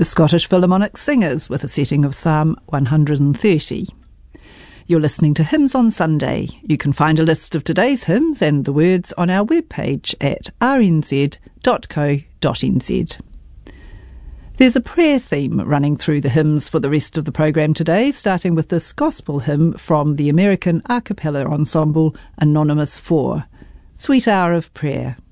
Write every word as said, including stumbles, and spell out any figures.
the Scottish Philharmonic Singers with a setting of Psalm one hundred thirty. You're listening to Hymns on Sunday. You can find a list of today's hymns and the words on our webpage at r n z dot co dot n z. There's a prayer theme running through the hymns for the rest of the programme today, starting with this gospel hymn from the American a cappella ensemble Anonymous four, Sweet Hour of Prayer.